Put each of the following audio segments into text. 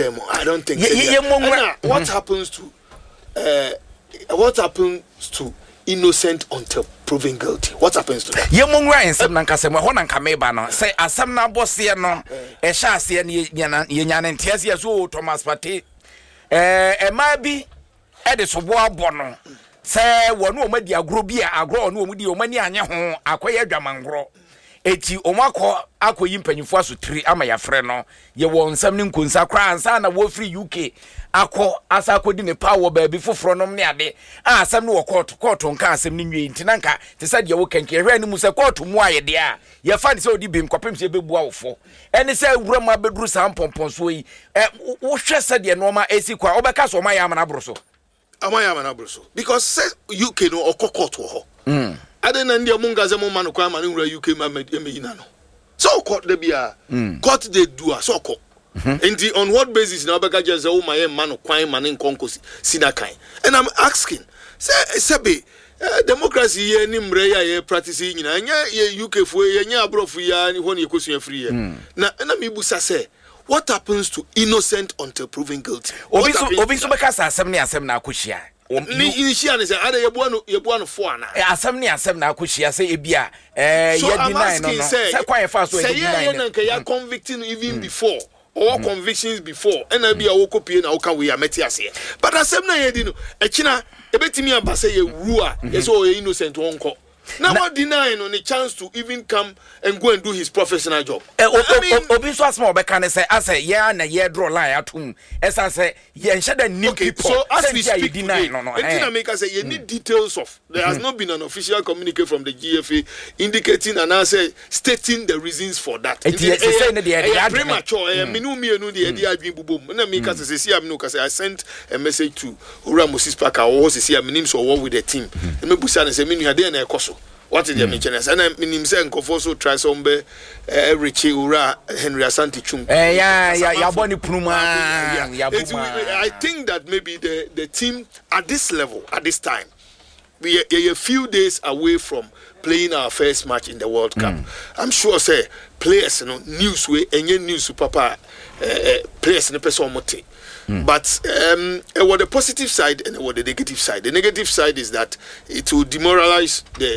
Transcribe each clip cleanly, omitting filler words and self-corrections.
them. I don't think. What happens to innocent until proven guilty? What happens to that? Yemungra and some Nankasem, Honankamebano, say, as some Nabosiano, a Shasian Yan and Tiasia, Thomas Patti, might be Edison War Bono. Say, one woman, the agrobia, agro, no with your money and your home, acquire Jamangro. Eti omako akọ yimpanyifo so 3 ama ya frɛ no ye won nsam ne nkunsa kra ansa na wo free UK akọ asa akodi ne power baabi foforo nom ne ade asam ne wo court nka asam ne nwie nti nanka te sɛ de wo kanke hwɛ ne mu sɛ court mu aye de a ye fa ne sɛ odi bim kopem sɛ bebu awofo ɛne sɛ wura ma beduru sam pompon so yi wo hwɛ sɛ de no ma esi kwa obɛka so ma ya amana bro so because UK no okokot wo ho I don't know the Mungaza man who come and UK man. So court the beer, court they do a so called. And on what basis now? Because just my man who crime man in concourse Sinakai. And I'm asking, say, democracy here, Nimrea practicing in UK for a year abroad for ya and when you question free. Now, and I'm Ibusa say, what happens to innocent until proven guilty? Obisubaka 77 na kushia. Ni initially say ada yebuano 4 na asem na akohia say ebia ye deny no say kwai fa so e deny na ya convicting even before or convictions before and na bia wo copy na wo kan we ameti ase but asem na ye di no e kina e betimi aba say ye wu a ye so ye innocent wonko now what denying on a chance to even come and go and do his professional job. Obi so asma obeka ne say as ye na ye draw line atum esa say ye nhada nim people. So as we speak today, say you need details of there has not been an official communique from the GFA indicating and answer stating the reasons for that. Premature I sent a message to Ura Moses Parker or see a minim so with the team. And me busa say me had na ekoso. What is the mention? And I mean, say Nkofoso try some Richie Ura Henry Asante Chum. I think that maybe the team at this level, at this time, we are a few days away from playing our first match in the World Cup. I'm sure, say players, news way, any news papa players in the person mote. But what the positive side and what the negative side. The negative side is that it will demoralize the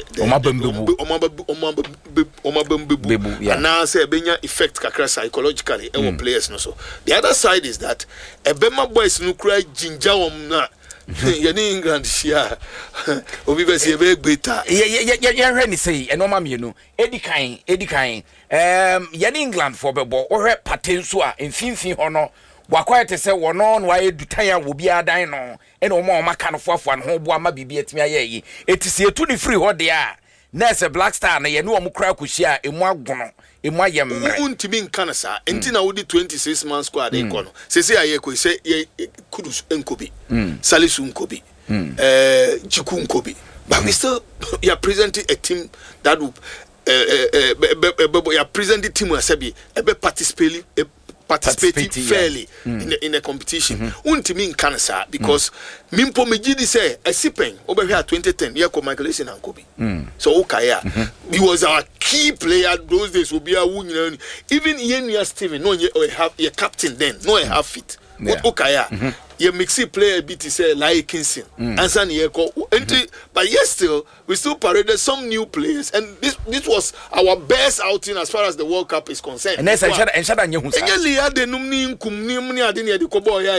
and now say benya effect kakra psychologically our players no so. The other side is that Bema boys no cry ginger na yani England share obi be say be beta ya ni say enoma mienu edi kan yani England for bebo ohwe patenso a mfimfin ho no wakwa te se wono no waye dutan wo bia dan no ene o ma ka no foafo no ho bo ama bibia timi aye etisi etu ni free ho de a nurse Black Star na ye no mo kra kohia emu agono emu ayemre untimi nka na sa enti na wodi 26 man squad e kono sese aye ko se ye Kudus enkobi Salisu nkobi Chiku nkobi but we still you are presenting a team that will you are presenting team who are participating fairly in the competition. Untimi nkansa because mimpo megidi say a sipen over here 2010 year Michael Essien and Kobe. So Okaya he was our key player those days will be a win even Ian Steven no you have your captain then no I have fit. Okaya you mixi player bit say like Kingston answer but yes still we still paraded some new players and this was our best outing as far as the World Cup is concerned. And shada nyehu sa enye de numni nkumni mni ade ne de kobo ya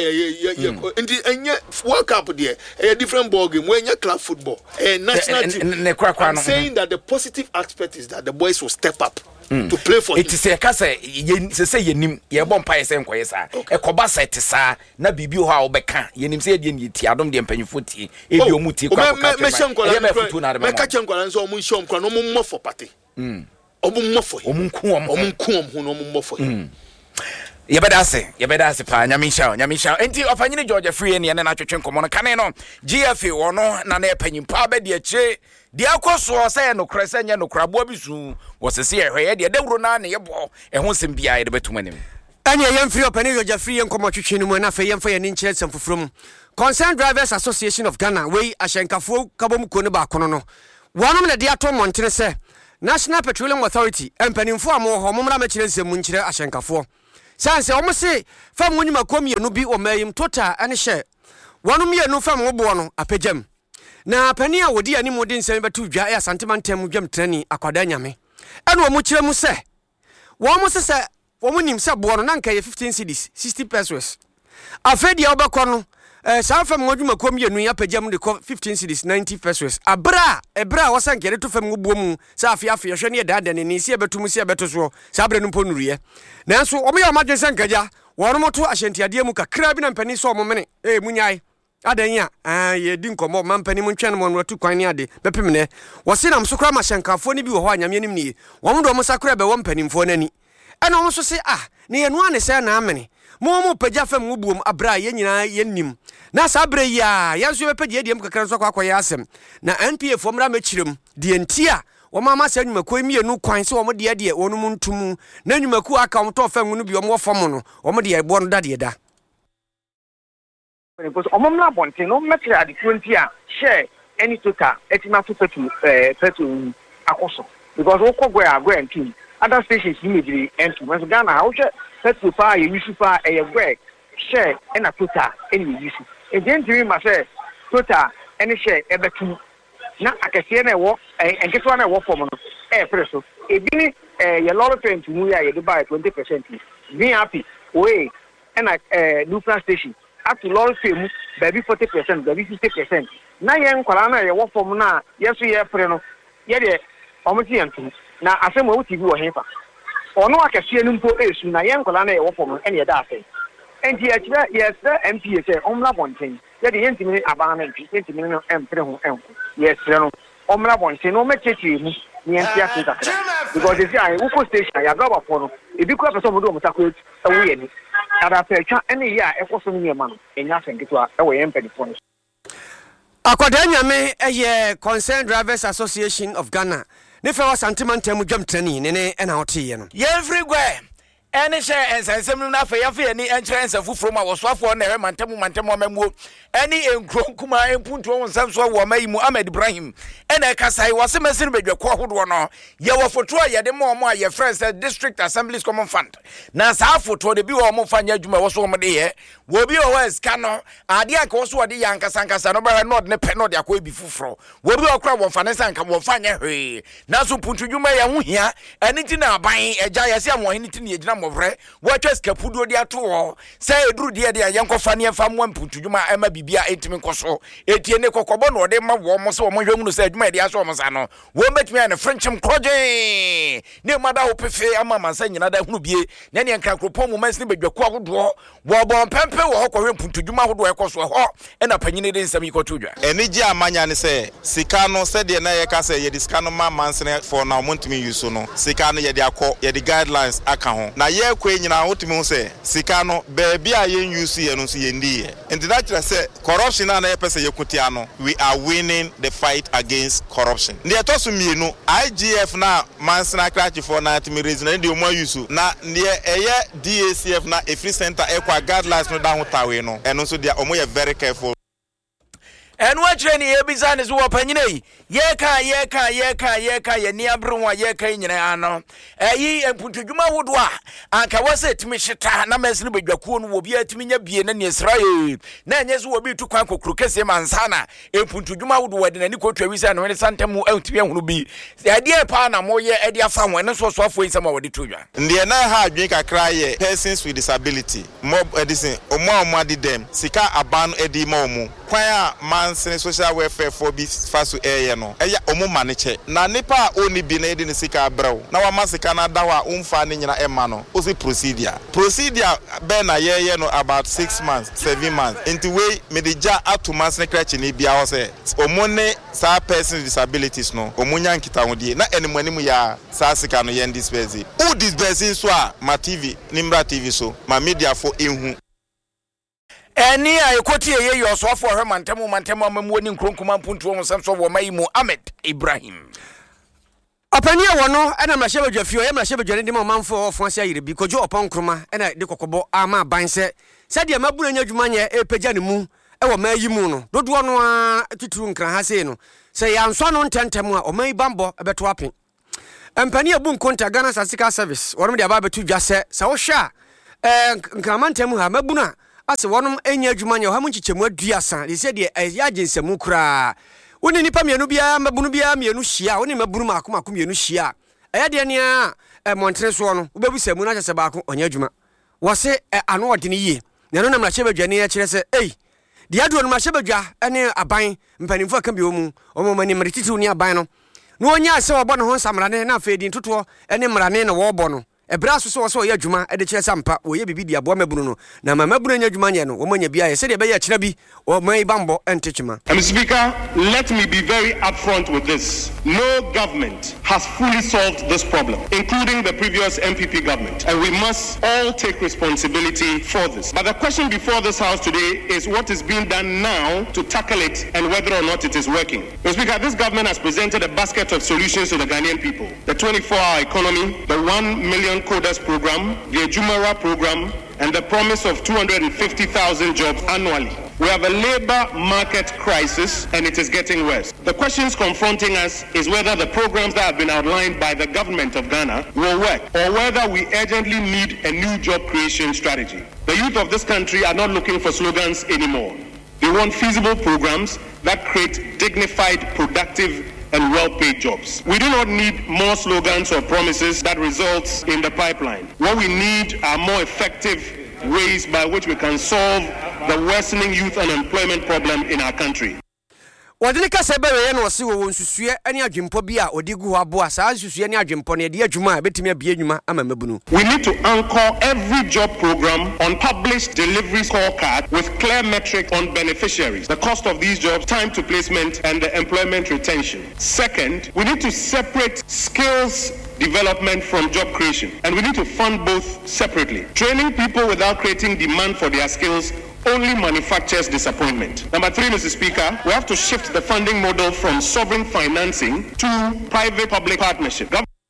World Cup there a different ball game when you club football national team. I'm saying that the positive aspect is that the boys will step up to play for it. Is a kase say yenim ye bom pa yesa nkoye sa e koba set sa na bibi ho a obeka yenim say de nti adom de mpanyfo tie e bi omuti kwa kwa me ka chenkwala nso omu nshom kwa no mu mmofo pate omu mmofo omunku ho no mu mmofo ye beda se pa nyamisha enti ofanyine George Free ne na twetwe nkomo no kane no GFA wono na na epanyimpa ba de ache dia akoso say no krese nya no krabo bisu wosese ehwe de dawuro na ne yebo eho sem bia ye de betumanim anya yem Free opani George Free nkomo twetwe no mu na fa yem fa ye ne nkyere semfofrom Concerned Drivers Association of Ghana we ahyenkafo kabom ko ne ba kono no wonom na de ato montene se National Petroleum Authority empanimfo amo ho momra ma kyere nsem nkyere ahyenkafo sanse omo se fam wonyuma komienu bi o mayim total ane hye wonom yenu fam wobo no apagam na pani a wodi ani modin nsem betu dwa ya santimantem dwam trani akwada nyame ene wo mu kire mu se wo mu se wo mu nim se bo no na nka ye 15 cedis 60 pesos afedi obekọ no sa fam wonyuma komienu ya apagam de 15 cedis 90 pesos ebra wo sankere to fam wobo mu sa afia hwe ne dada ne ni se betu mu se beto so sa abre no ponuriye nanso omo ya omadwen sankaja wono moto ahyentiade mu kakra bi na mpani so omomene munyai adanya ye di nkomo mampani mu ntwen mo no tu kwan ne ade bepemne wo se nam so kra ma hyenkafo ne bi wo ho anyame nim ni wo do mo sakra be wo mpanimfo nani ena wo so se ne ye no ane se na amene mo pagya fam ngubuom abra ye nyina ye nim na sa abra ya yanso be pagya diem kakra so kwakoye asem na NPF omra machirem de ntia wo mama se nwumaku emienu kwan se wo mo de wonu mu ntumu na nwumaku aka wo to fam no bi wo mo fam no wo mo de bo no dade da because omomla bonte no metre ade frontier share any total etima to petu akoso because wo kogwe agwe antu other stations immediately enter when Ghana how petu pa ye yusufa gwe share na total any yusu e den tiri ma say total any share ebetu na akese na wo enketo na wo form no preso e bi ni ye lorry train to mu ya ye buy 20% be happy we na neutral station up to lorry train baby 40% baby 50% na ye nkwara na ye wo form na yeso ye pre no ye de omoti yantu na asem wo TV wo hefa ono akese no mpo esu na ye nkwara na ye wo form ene ye da afi enti ye kira yes MP say omla bonten ye de yentimi abana yentimi no empre ho enko yes no omla bonten no mechechi mu ni entia sita because they say uko station ya gaba for no ebi ko person mo do mo takwe ewu ye ni ada pe twa ene ya ekoso ni ma no enya senketo a ewo ye mpani for no akwada nyame Concerned Drivers Association of Ghana ne fa wa santimantem dwam trani ne na hote no ye everywhere any share ensensem na fa yafa ni enkyerence fufuro ma wosoafo na he mantem amamuo any enkron kuma empuntu wonsamso wo mayimu Ahmed Ibrahim ena kasai wose mesin bedwekọ hodo no ye wo foto a ye de mo a ye friends District Assemblies Common Fund na sa foto de bi wo mo fanya adwuma wo so mo de ye wo bi o wes ka no ade aka wo so wo de yankasa no ba no ne pe no de akọ bi fufuro wo bi okra wo fane sanka wo fanya hwe na so puntu dwuma ye ho hia eni ti na aban eja ye se mo hini ti ne ye gina what was Capudo de Ato? Say, Drew dear, young Fanny and Fam one put to Juma Emma Bibia 8 Coso, 18 Cocobon or Dema Warmos or Mojo said, Media Somazano, won't bet me and a French Croje. Near Madame Pefe, Mamma saying another Hubie, Nanny and Cacopomo, Messi, but your quack draw, Warbon Pampe or Hawk put to Juma who do a cost or hawk and a penny in some Cotuja. And Nidia Manyan say, Sicano said the Nayaka say, Yediscano Manson for now, Montimi Yusuno, Sicano Yadiako, Yadi guidelines account. Na ye kwenyina otimi say sika no baby a yen use ye no so ye ndie enti that say corruption na ye pese ye kutia no we are winning the fight against corruption ne to so mienu IGF na mansina crash for na timi reason na de omo use na ne eye DACF na a free center ekwa guidelines no da ho tawe no eno so dia omo ye very careful. And what training ye bizan is what penny? Yeka ye ni abruwa yeka nyina ano. Yi empuntu dwuma wodwa. Anka wose timi hita na mesni bedwakuo no obi atimi nya bie na ne Israel. Na enyeso obi tu kwan kokuru kese mansana. Empuntu dwuma wodwa de nani kotwa wisa no ne santamu antimi ahunu bi. Ade pa na moye ade afa ho ne so afo insama wode todwa. Nde na ha adwen kakra ye persons with disability. Mob edison omo adi dem. Sika aban edi ma omo. Kwan a social welfare for be fasu eye no eya omo maneche na nipa oni bi na edi ne sika brew na wa masika na dawa umfa ne nyina ema no o se procedure be na ye no about 6 months 7 months into way medija atumas ne kreche ne bia ho se omo ne sa person with disabilities no omo nya nkita hodie na enimanimu ya sa sika no ye disperse u disperse so a ma TV nimra TV so ma media for ehu eni ayekoti ye yo so afo hwemantemu amamu ni nkronkuma mpuntu won samso wo mayimu Ahmed Ibrahim apania wono ena mrahye badwafio ye mrahye badwane de mamfo ofonse ayire bi kojo oponkroma ena de kokobo ama banse sade mabuna nya dwuma nye epagya ne mu ewo mayimu no dodo no a tuturu nkran ha sei no se ya nso no ntentemu a omayi bambo ebeto apen empania bu nkonta Ghana Statistical Service wono de aba betu dwase se wo hwa nkramantam ha mabuna ase wonom enya adwuma nya ha mu nchichemu aduasa de se de ya agensemu kura woni nipa mienu bia mabunu bia mienu hia woni mabunu maako mienu hia eya de ne montre so no wobebusamu na kyese baako onya adwuma wose ano ode ne yie na no na mra chebadwane ya kire se de adu no ma chebadwa ene aban mpanimfo aka bi omu omomani mretiti ni aban no no onya se obo ne ho nsamrane na afedi ntoto ene mrane na wo obo no ebra so ye adwuma e de kire sampa wo ye bibi di abo mabunu no na mabunu nya adwuma nye no wo manya bia ye se de be ye kire bi o man bambo entechima. Mr. Speaker, let me be very upfront with this. No government has fully solved this problem, including the previous MPP government, and we must all take responsibility for this. But the question before this House today is what is being done now to tackle it and whether or not it is working. Mr. Speaker, this government has presented a basket of solutions to the Ghanaian people. The 24-hour economy, the 1 million coders program, the Ejumara program, and the promise of 250,000 jobs annually. We have a labor market crisis and it is getting worse. The questions confronting us is whether the programs that have been outlined by the government of Ghana will work or whether we urgently need a new job creation strategy. The youth of this country are not looking for slogans anymore. They want feasible programs that create dignified, productive, and well-paid jobs. We do not need more slogans or promises that results in the pipeline. What we need are more effective ways by which we can solve the worsening youth unemployment problem in our country. Wadene ka sebere no se wo nsusue ani adwempo bia odigu ho aboa saa nsusue ani adwempo ne de adwuma betimi abie adwuma ama mabunu. We need to anchor every job program on published delivery scorecard with clear metrics on beneficiaries, the cost of these jobs, time to placement, and the employment retention. Second, we need to separate skills development from job creation, and we need to fund both separately. Training people without creating demand for their skills only manufactures disappointment. Number 3, Mr. Speaker, we have to shift the funding model from sovereign financing to private-public partnership.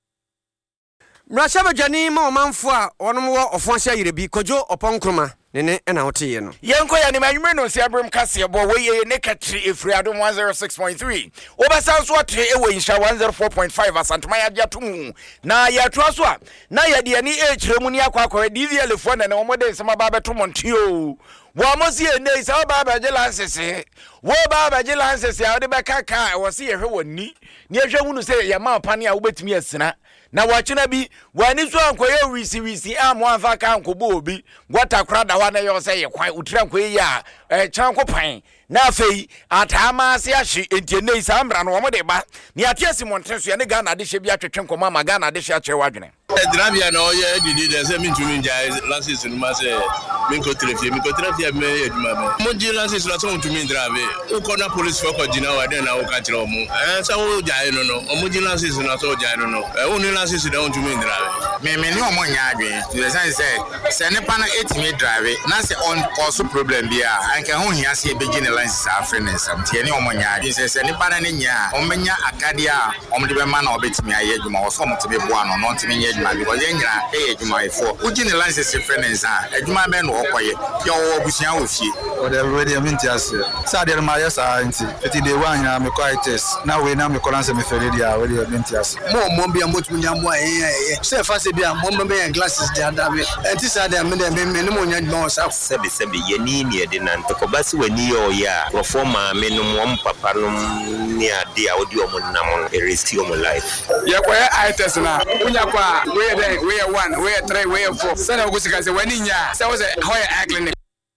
Mrashaba jani ma omanfo a onom wo ofonse ayerebi kojo oponkroma nene na wote no yenko ya ni manwume no se abrem kase bo we ne katri efriado 106.3 obasa so atre ewe insha 104.5 asantuma ya diatum na ya toaso a na ya de ani echiremu ni akwa DVL fo na omode nsema ba beto montio wo mosi ene isa ba ba jelansese wo ba ba jelansese a de be kaka wo se yehwe woni ni ehwe hunu se ya ma pane a wo betimi asina na wachina bi wani so ankoye wisi amu anfa ka ankobo obi gwata krada wa na yo se ye kwan utira ankoye ya chanko pan na afei atama ase ahye entiene isa ambra no mo de ba ni atiasi montenso ya ne Ghana de hye bi atwetwe nkoma ma Ghana de hye akye wadwene Drabia no ye didi de se mintumi nja lances no ma se minko trafia me eduma me mo ji lances na so mintumi drabe ukona police for ko jina wa de na wo ka kire omo sa wo jai no no omo ji lances na so jai no no oni lances de mintumi drabe me ni omo nya adwen to say ne pa na etimi drabe na se on cause problem bia anka ho hia se beji ne lances afre ne sam tie ne omo nya adwen se ne pa na ne nya omenya akade a omo de be ma na obetimi aye adwuma wo so omo tebe boa no no ntimi nya because yengra adwuma for uji ne license friends a adwuma be no okoye ye wo busia wo fie o de already amentias sa de ma ya sa nti fiti de wan ya me quite test na we na me kolanse me fere dia we de amentias mo bia mo tumi nyambo se fa se bia mo be glasses de adabe enti sa de me ne mo nya adwuma sa sebi ye ni de nan ko basi wani yo ya performa me no mo papa no ni ade a odi o mo nam e risk your life ye ko ya test na unya kwa we 1 we 3 we 4 sana ugusika se wani nya se wo se hoya clinic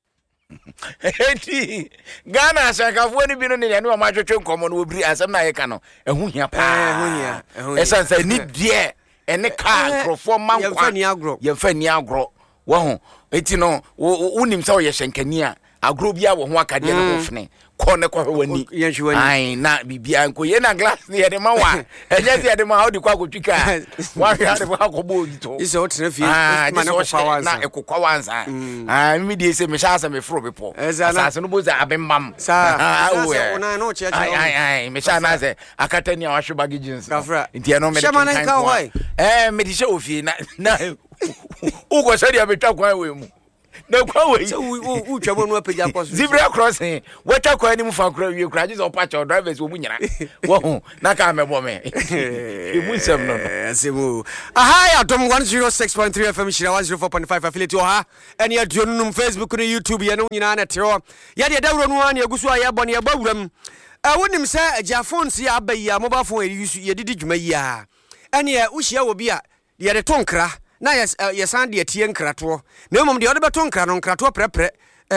eti Ghana shakafo ni bino ne ne ma twetwe nkomo no obiri asem na ye ka no ehu hia pa esan se ni die ene ka crofo mankwa ye fa ni agro wo ho eti no unim se wo ye shenkani a agro bia wo ho akade no hofne kone kwa wani ai na bibia nko ye na glass ne ye de ma wa enye se de ma ho di kwa kotwika wa ya de kwa ko bo dito iso otene fi ma na ko pawansa na ekokwa wansa mi de se me sha sa me fro bepo asase no bo za abemmam sa ona no che ai me sha na se akata ni a wa hweba gijins ntia no me de kan me di she ofie na ugo se dia betwa kwa we mu na kwa we so u twa no apagya akọ so zebra crossing water kwa ni mu fa kra wie kra just opacha drivers wo mu nyina wo ho na ka mebo me e mu nsem no asemu aha ya dom 106.3 FM shira 104.5 affiliate ha ene ya duonum Facebook ne YouTube ya no nyina na tero ya de dawro no an yagusu aye bone ya bawuram wonim se agya phones ya abayi mobile phone ye didi dwuma yi a ene ya uhia wo bi a ye de tonkra na yesan de tie nkrato na mom de ode beto nkra no nkrato prepre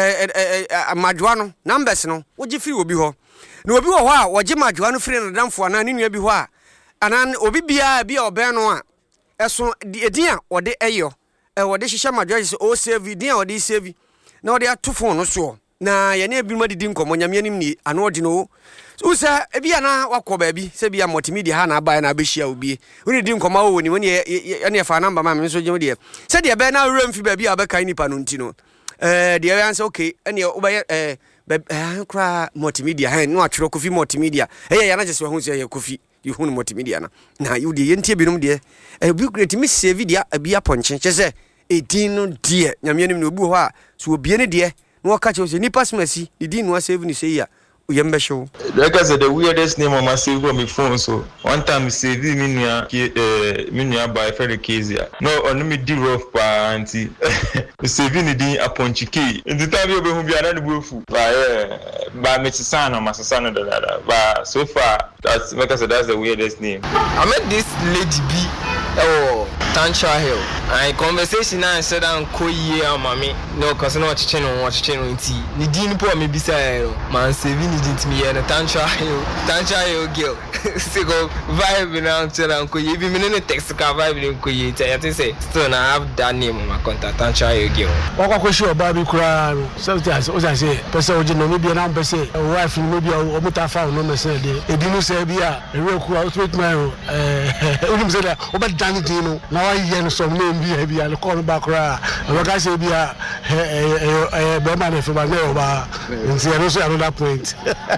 madwa no numbers no wogi firi obi ho na obi wo ho a wogi madwa no firi no damfo ana ne nua bi ho a anan obi bia bi oben no a eso edin a ode eyo wode hihye madwa se o save din a wode save na wode ato phone no so na ye na ebi ma didi nkomo nyame nim ni ano odi no usa ebia na wakọ baabi se bia multimedia ha na aba na abehia obi woni di nkoma wo ni woni ene fa number ma me so gem de se de be na wura mfi baabi abeka nipa no ntino de ya answer okay ene obaye kra multimedia ha no atwero kofi multimedia ya na jese ho se ya kofi you multimedia na you de yentie binom de bi create me save dia abia ponche chese edin no de nyame nim no obi ho a so obie ne de no ka che nipa smasi edin no save ni se ya Yembe show. Like I said, the weirdest name on my save on my phone. So one time, save me by Ferry Kezia. No, on me do rough by auntie. Saving the upon Chiki. In the time you be another wolf by Mrs. Sana, my son, but so far, that's like I said, that's the weirdest name. I met this lady B. Oh, Tantra Hill. I conversation I said I'm Koye Mami. No, cause no watch channel tea. Ni didn't put me beside man saving it me and a Tantra Hill girl. So go vibe now tell Uncle you be me text car vibe in Koye. I say still I have that name on my contact Tantra Hill girl. What question about Barbie Kura? Sometimes as I say, person you know maybe an ambassador, a wife maybe a muta found no say they didn't say be a real cool outfit man. Say about Danny now I hear some name be a call back ra. Like I say be a Berman from my neighbor and see another point.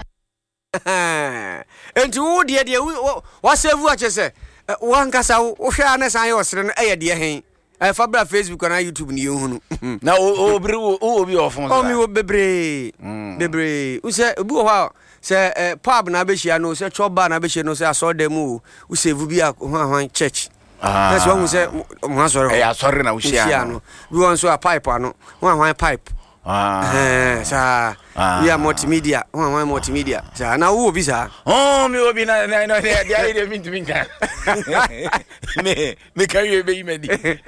And to dear what's a watch say one cassa Oceanus I was an air dear hay. I fabra Facebook and YouTube new now oh be off on me bebre who say wow say pub na be shia no say choba na be shia no say I saw them who say vubi a church. That's one who say sorry na ushia no we want so a pipe ano one pipe sa we are multimedia one multimedia sa na wo bi sa me obi na dia dey mean to me kan me carry be imedi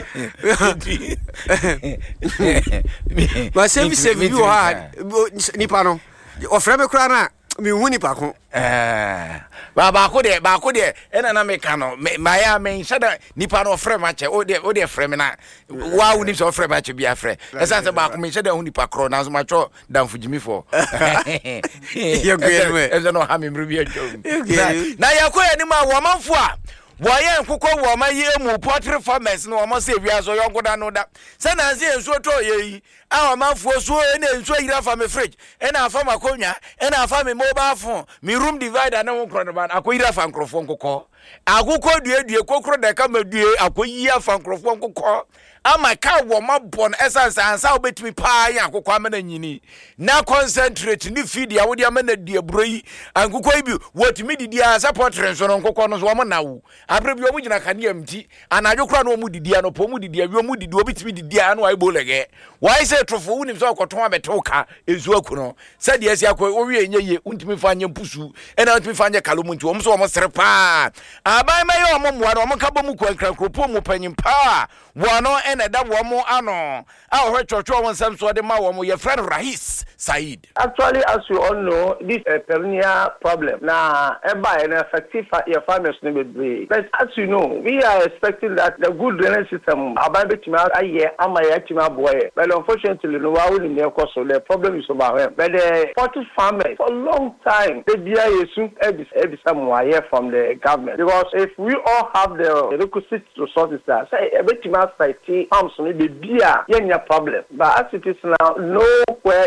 ma save you hard nipa no ofre me kura na me huni pa ko ba ko de ena na me ka no ma ya me shada nipa no ofre ma che o de frɛ me na wa uni so ofre ma che bia frɛ esa se ba ko me shada huni pa kro na so ma cho dan fujimi for you get me esa no ha me mrubi atwa na ya ko ya ni ma wo manfo a Why nkukọ wo ma ye mu poultry farmers no mo se bia so yonko da no da se na se enso to ye a o manfo so na enso yira fa me fridge e na afa makonya e na afa me mobile phone me room divider na wo kro ba akoyira fa nkrofo nkukọ agukọ due kokro de ka ma due akoyi afa nkrofo nkukọ ama ka wo ma bon essence ansa obetimi pa ya akukọ amana nyini na concentrate ni feed ya wodi amana die broyi ankukọ bi wotimi didi ansa poultry so no nkukọ no so wo na wu abre bi omu gina kane amti anajo kra no omu didi ano po mu didi abi omu didi obetimi didi ano ai bolege why say trofo unim so okoton abetoka ezu akuno said yes yakọ owie enye untimi fa anye mpusu ena untimi fa anye kalomu nti omu so omu serpa abai maye omu muwa no omu kabo mu kwankra kropo mu panyimpa wono ena da womu ano a ho chocho won sam so de ma womu ye friend Rahis Said. Actually, as you all know, this is a perennial problem. Now, an effective farmers never be. But as you know, we are expecting that the good drainage system about a year, boy. But unfortunately, no one in their course, the problem is over them. But the poultry farmers for a long time, they be every somewhere here from the government. Because if we all have the requisite resources, say every time farms maybe be a problem. But as it is now, nowhere is allocated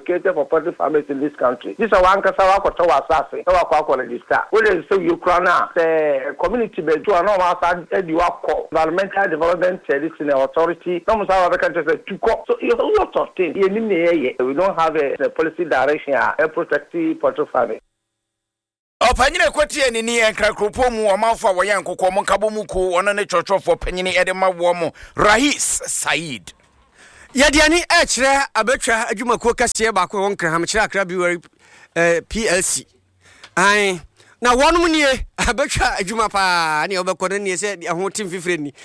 allocated for poultry farmers in this country. This is one Kasawa Kotawa Safi, our quality star. What is so Ukraine? The community based to another environmental development authority. Some South countries to co. So a lot of things. We don't have a policy direction protecting poultry farming. Opanyine kwati ni enkrakropo mu omanfo woye nkokọ mo nkabo mu ko ono ne chochofo panyine edema wo mo Rahis Said Yadiani echre abetwa adwumako kase ba ko won kraham kire akra bi PLC ai na wonum nie abetwa adwuma pa ne obekọ ne se ho tim fifre ni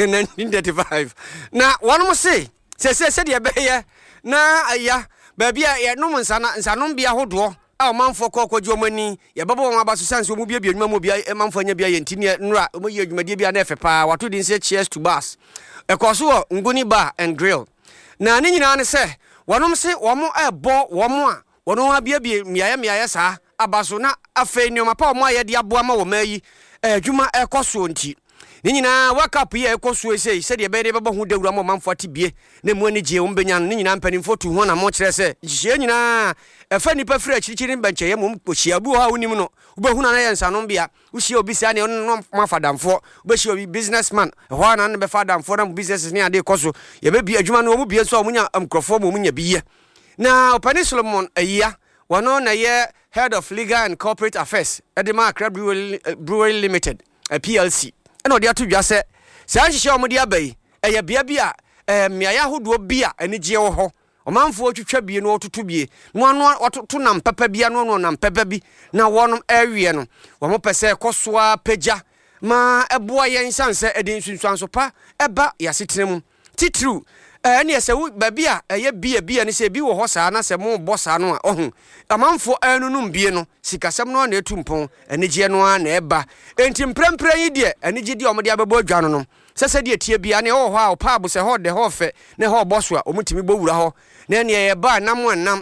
1935 na wonum se de be na aya ba bia ye num nsanom bia hodo a manfo kokwaji omani ye babo won abaso sanse omu bia adwuma mu bia manfo anya bia ye ntini nra omu ye adwuma bia na efepa wato din se cheers to bus ekoso nguni bar and grill na ne nyina ne se wonom se womo ebo womo a wono ha bia miaye saa abaso na afa nioma pa womo aye de aboa ma wo mayi adwuma ekoso nti ne nyina wakap ye ekoso sei se de be de babo hu dawura mo manfo atibie na mu ani je wo mbenya ne nyina mpanimfo tu ho na mo kire se hye nyina efa nipa fira chirichiri mbanche ye mom kohia bu ha wonim no ubehu na ye nsanom bia uhia obi sia ne no mafadamfo ubehia obi businessman ho na ne be fadamfo na business ne ade koso ye be bi adwuma no mu bia so omunya amkrofo mo munya biye na Opani Solomon ayia wano na ye head of legal and corporate affairs Edema Accra Brewery Limited PLC eno de atodwa se sanhihye omode abai eye bia bia miaya hodo bia anigye wo ho omanfo otwetwa bie no ototo bie no anu ototo nam papa bia no nam papa bi na wonom awie no wo mo pese kosoa pagya ma eboa yen sanse edin sunsuanso pa eba yasetenemu titru ene ese ba bia eye bia ne se bi wo ho saa na se mo bossa no a ohun amanfo anunum bie no sikasem no na etumpon anigye no a na eba enti mprempren yi de anigye de omode abebo adwa no sese de tie bia ne ho a opa abo se ho de ho fe ne ho boso a omutimi bowura ho na ne ye ba nam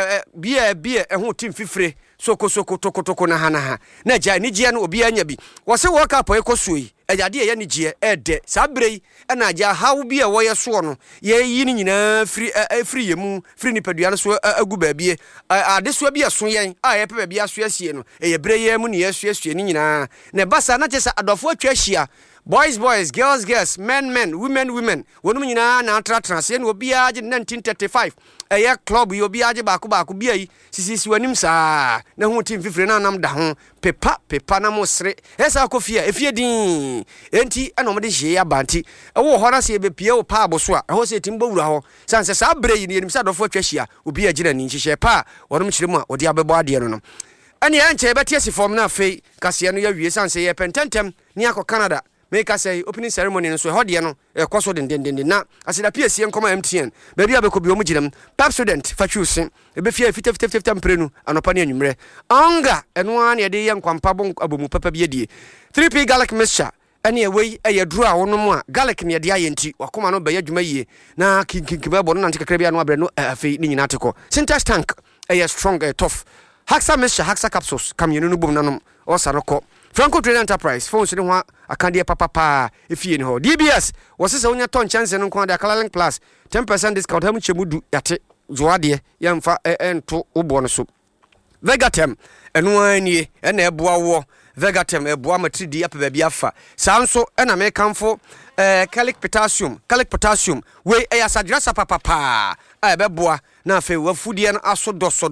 bia ho tim fifre soko tokotoko na hana na gya anigye no obi anya bi wo se wo ka po ekosoi ajade ye nigye ede sabrei na gya hawo bia wo ye so no ye yi ni nyina free yemu free ni padua no so agu baabie ade so bia so yen a ye pe bia so asie no ye bre ye mu ne ye so asie ni nyina na basa na chesa adofo atwa hia boys girls men women wonu nyina na trans ye no bia age 1935 eye club yo bia age baako bia yi sisi wanim saa na hu tim fifre na nam da ho pepa na mo sere esa kofia efie din enti ana mo de hye ya banti wo ho na se be pie wo pa abo so a ho se tim bowura ho sanse sa bre yi ne nim sa dofo atwa hia obi agina ni nhyehyɛ pa wonom kyeremu a odi abebo ade no no ani enche be tie si form na fei kase no ya wie sanse ye pententem ni akọ Canada make us say opening ceremony so ho de no ekoso den na asida PSC nkoma MTN baby abeko bi omugirem pap student fachusin ebe fia 50 mprenu anopa ne anwumre anga eno an ye de ye nkwampa bo abomu papa bi edie 3P garlic mixture ene ewei eye duru a wonom a garlic ne de ayenti wakoma no baya dwuma yie na kinkima bo no nante kakra bia no abre no afei ni nyina teko syntax tank eye strong tough Haxa mixture Haxa capsules kam yenu no bom nanom osaroko Franco Trade Enterprise phones ni ho akande papa efie ni ho DBS wose se wonya ton chance no ko da Colorlink Plus 10% discount ham chemudu yate zoade yemfa ento obo no so Vegatem eno anie ena eboa wo Vegatem eboa matridi apa bia afa sanso ena me kamfo calic potassium we ayasadra papa a beboa na afa wafudie no aso doso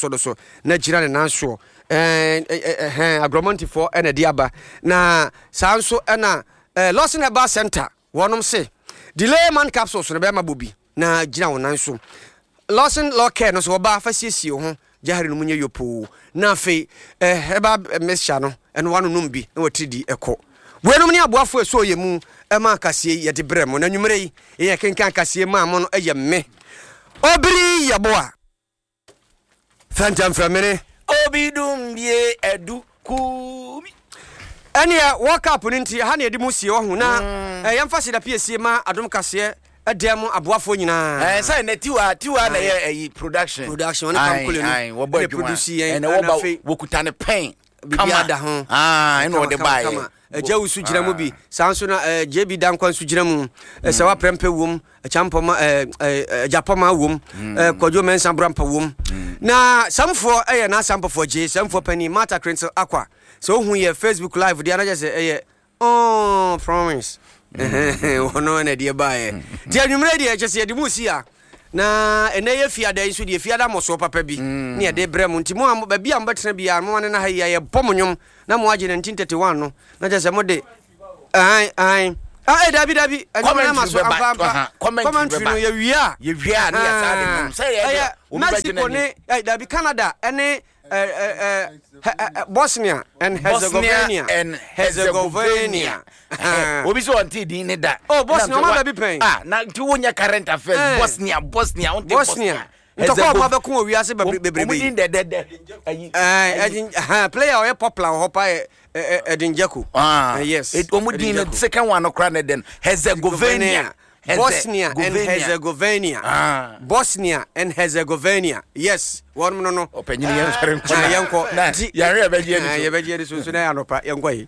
na gira ne nanso agromonti for ena diaba na sanso ena Lawson Herbal Center wonom se delay man capsules no be ma bobi na gira wonan so Lawson Law Care no so ba fa siesie ho jahari no munye yopo na afa heba mixture no eno wano numbi na watridi eko Bueno mni aboafo eso ye mu ema kasie ye de brem na nwumre yi ye kenkan kasie ma mo no eye me obiri ye boa fantam framene obidum ye edu kumi ene work up nti ha na edi mu sie ho na yemfa sida piesie ma adom kasie edem aboafo nyina say na tiwa na ye production na kankole no wo produce ye na wo ba wo kutane pen bibia da ho eno de bae Jawu su gyina mu bi sanso na JB Dankwan su gyina mu se wa prempe wom champoma Japoma wom Kojo Mensa Brampa wom na samfo na sampofo je samfo pani Mata Crenzel Aqua so hu ye Facebook live dia na je se oh promise wono na dia bae dia nwumre dia je se di musia na eneye fiada isu die fiada moso papa bi ne de brem nti mo ba bia mbetena bia mo ne na ha ye pomonyom na mo age 1931 no na je se mo de Dabi agama maso ampa commentary no ye wia na ya sade no say ye Mexico ne Dabi Canada ene Bosnia and Herzegovina obi so anti din ne da Bosnia ma be pen na ti wonya current affairs Bosnia ntoko ma be ko wi ase bebrebe player o popular hopa Edinjaku yes omudin second one okra ne den Herzegovina Bosnia and Herzegovina yes one no openyini yan sare nko yanko yare abeje ni so na anopa yanko yi.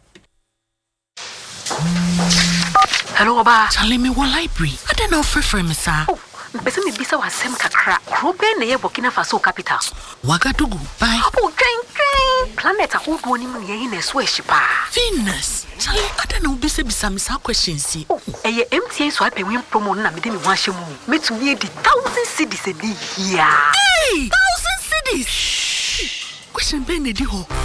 Hello Oba, Charlie me one library. I don't know for me sir. Mpese me bisa wasem kakra. Krobe na ye Burkina Faso capital. Wagadugu. Bye. Oh, train. Planet a whole one in ye na so shipa. Venus. Charlie, I don't know bisa me some questions. Oh, eye MTN so ape win promo na me de me wan hwemu. Me to me di 1,000 cedis e bi here. Hey, 1,000 cedis. Question ben di ho.